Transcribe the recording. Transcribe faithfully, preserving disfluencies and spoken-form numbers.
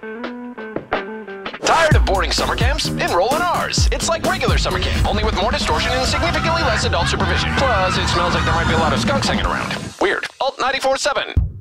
Tired of boring summer camps? Enroll in ours. It's like regular summer camp, only with more distortion and significantly less adult supervision. Plus, it smells like there might be a lot of skunks hanging around. Weird. Alt ninety-four point seven.